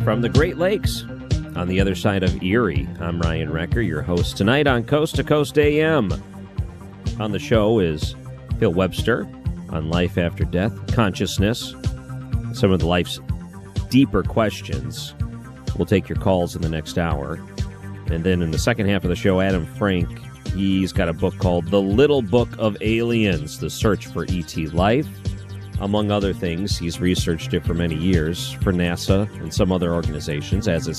from the Great Lakes on the other side of Erie. I'm Ryan Recker, your host tonight on Coast to Coast AM. On the show is Phil Webster on life after death, consciousness, some of the life's deeper questions. We'll take your calls in the next hour. And then in the second half of the show, Adam Frank, he's got a book called The Little Book of Aliens, The Search for E.T. Life. Among other things, he's researched it for many years for NASA and some other organizations, as is